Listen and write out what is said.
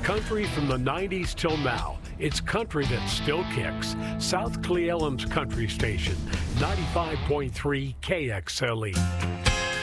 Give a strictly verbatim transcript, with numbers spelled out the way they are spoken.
Country from the nineties till now. It's country that still kicks. South Cle Elum's Country Station, ninety-five point three K X L E.